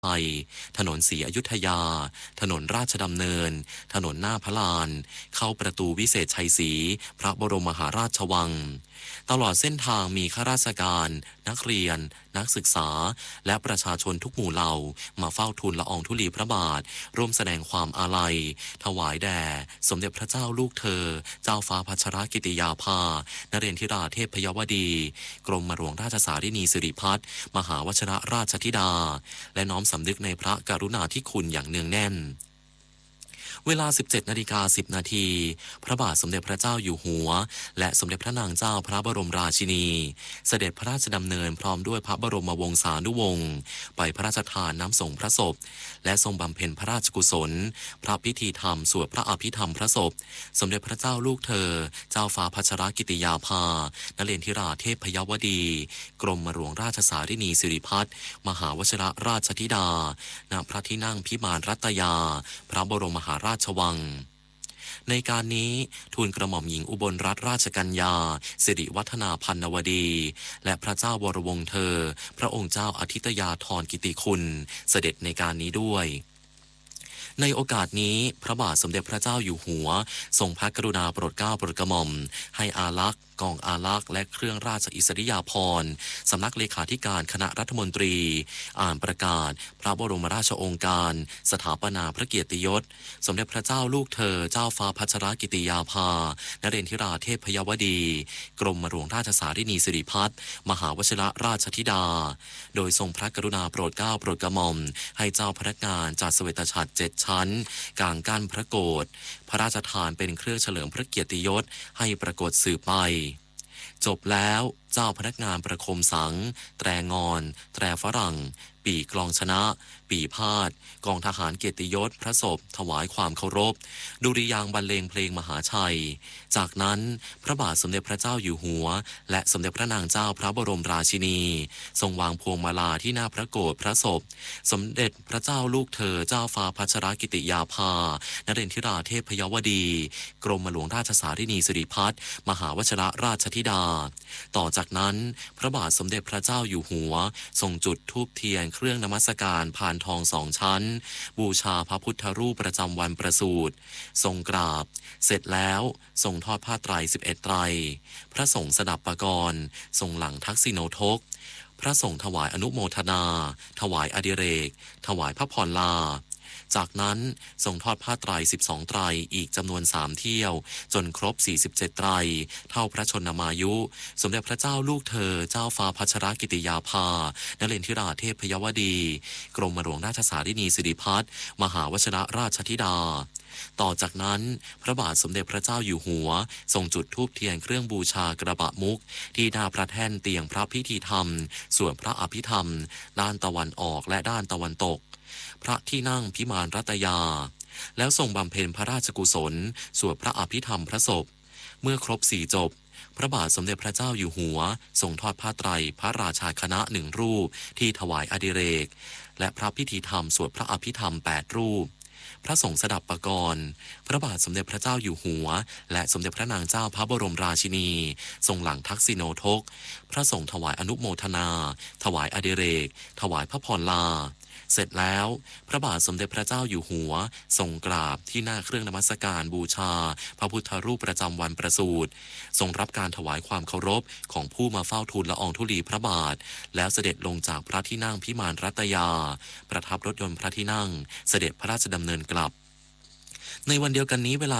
ไทยถนนศรีอยุธยาถนนราชดำเนินถนนหน้าพระลานเข้าประตูวิเศษชัยศรีพระบรมมหาราชวังตลอดเส้นทางมีข้าราชการนักเรียนนักศึกษาและประชาชนทุกหมู่เหล่ามาเฝ้าทูลละอองธุลีพระบาทร่วมแสดงความอาลัยถวายแด่สมเด็จพระเจ้าลูกเธอเจ้าฟ้าพัชรกิติยาภานเรนทิราเทพยวดีกรมหลวงราชสารินีสิริพัฒน์มหาวชิรราชธิดาและน้อมสำนึกในพระกรุณาธิคุณอย่างเนืองแน่นเวลา 17:10 นาทีพระบาทสมเด็จพระเจ้าอยู่หัวและสมเด็จพระนางเจ้าพระบรมราชินีเสด็จพระราชดำเนินพร้อมด้วยพระบรมวงศานุวงศ์ไปพระราชทานน้ำส่งพระศพและทรงบำเพ็ญพระราชกุศลพระพิธีธรรมสวดพระอภิธรรมพระศพสมเด็จพระเจ้าลูกเธอเจ้าฟ้าพัชรกิติยาภานเรนทิราเทพยวดีกรมหลวงราชสารินีสิริพัฒน์มหาวชิรราชธิดาณพระที่นั่งพิมานรัตยาพระบรมมหาราชวังในการนี้ทูลกระหม่อมหญิงอุบลรัตนราชกัญญาสิริวัฒนาพันนวดีและพระเจ้าวรวงศ์เธอพระองค์เจ้าอาทิตยาธรกิติคุณเสด็จในการนี้ด้วยในโอกาสนี้พระบาทสมเด็จพระเจ้าอยู่หัวทรงพระกรุณาโปรดเกล้าโปรดกระหม่อมให้อาลักษ์กองอาลักษ์และเครื่องราชอิสริยาภรณ์สำนักเลขาธิการคณะรัฐมนตรีอ่านประกาศพระบรมราชโองการสถาปนาพระเกียรติยศสมเด็จพระเจ้าลูกเธอเจ้าฟ้าพัชรกิติยาภานเรนทิราเทพยวดีกรมหลวงราชสารินีสิริพัฒน์มหาวชิรราชธิดาโดยทรงพระกรุณาโปรดเกล้าโปรดกระหม่อมให้เจ้าพนักงานจัดเสวตฉัตร7 ชั้นกลางกั้นพระโกฐพระราชทานเป็นเครื่องเฉลิมพระเกียรติยศให้ปรากฏสืบไปจบแล้วเจ้าพนักงานประโคมสังแตรงอนแตรฝรั่งปีกลองชนะปีพาดกองทหารเกียรติยศพระศพถวายความเคารพดุริยางค์บรรเลงเพลงมหาชัยจากนั้นพระบาทสมเด็จพระเจ้าอยู่หัวและสมเด็จพระนางเจ้าพระบรมราชินีทรงวางพวงมาลาที่หน้าพระโกฐพระศพสมเด็จพระเจ้าลูกเธอเจ้าฟ้าพัชรกิติยาภานเรนทิราเทพยวดีกรมหลวงราชสารินีสิริพัฒน์มหาวชิรราชธิดาต่อจากนั้นพระบาทสมเด็จพระเจ้าอยู่หัวทรงจุดธูปเทียนเครื่องนมัสการพานทอง2 ชั้นบูชาพระพุทธรูปประจำวันประสูติทรงกราบเสร็จแล้วทรงทอดผ้าไตร11 ไตรพระสงฆ์สดับปกรณ์ทรงหลังทักษิโนทกพระสงฆ์ถวายอนุโมทนาถวายอดิเรกถวายพระพรลาจากนั้นทรงทอดผ้าไตร12 ไตรอีกจำนวน3 เที่ยวจนครบ47 ไตรเท่าพระชนมายุสมเด็จพระเจ้าลูกเธอเจ้าฟ้าพัชรกิติยาภานเรนทิราเทพยวดีกรมหลวงราชสารินีสิริพัฒน์มหาวชิรราชธิดาต่อจากนั้นพระบาทสมเด็จพระเจ้าอยู่หัวทรงจุดธูปเทียนเครื่องบูชากระบะมุกที่หน้าพระแท่นเตียงพระพิธีธรรมส่วนพระอภิธรรมด้านตะวันออกและด้านตะวันตกพระที่นั่งพิมานรัตยาแล้วทรงบำเพ็ญพระราชกุศลสวดพระอภิธรรมพระศพเมื่อครบ4 จบพระบาทสมเด็จพระเจ้าอยู่หัวทรงทอดผ้าไตรพระราชาคณะ1 รูปที่ถวายอดิเรกและพระพิธีธรรมสวดพระอภิธรรม8 รูปพระสงฆ์สดับปกรณ์พระบาทสมเด็จพระเจ้าอยู่หัวและสมเด็จพระนางเจ้าพระบรมราชินีทรงหลังทักษิโนทกพระสงฆ์ถวายอนุโมทนาถวายอดิเรกถวายพระพรลาเสร็จแล้วพระบาทสมเด็จพระเจ้าอยู่หัวทรงกราบที่หน้าเครื่องนมัสการบูชาพระพุทธรูปประจำวันประสูติทรงรับการถวายความเคารพของผู้มาเฝ้าทูลละอองธุลีพระบาทแล้วเสด็จลงจากพระที่นั่งพิมานรัตยาประทับรถยนต์พระที่นั่งเสด็จพระราชดำเนินกลับในวันเดียวกันนี้เวลา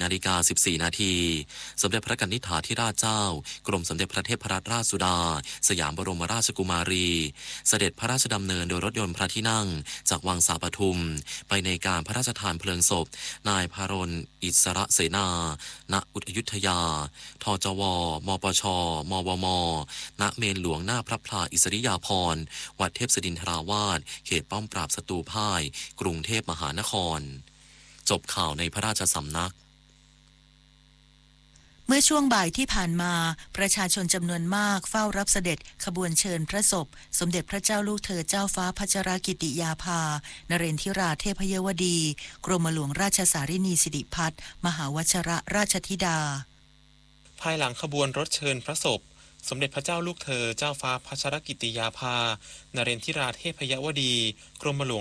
14:14 นาทีสมเด็จพระกนิษฐาธิราชเจ้ากรมสมเด็จพระเทพรัตนราชสุดาสยามบรมราชกุมารีเสด็จพระราชดำเนินโดยรถยนต์พระที่นั่งจากวังสาปทุมไปในการพระราชทานเพลิงศพนายพารณอิสระเสนาณอยุธยาทจวมปชมวมณเมนหลวงหน้าพระพลาอิสริยาภรณ์วัดเทพศดินทราวาสเขตป้อมปราบศัตรูพ่ายกรุงเทพมหานครจบข่าวในพระราชสำนักเมื่อช่วงบ่ายที่ผ่านมาประชาชนจำนวนมากเฝ้ารับเสด็จขบวนเชิญพระศพสมเด็จพระเจ้าลูกเธอเจ้าฟ้าพัชรกิติยาภานเรนทิราเทพยวดีกรมหลวงราชสารินีสิริพัฒน์มหาวชิรราชธิดาภายหลังขบวนรถเชิญพระศพสมเด็จพระเจ้าลูกเธอเจ้าฟ้าพัชรกิติยาภานเรนทิราเทพยวดีกรมหลวง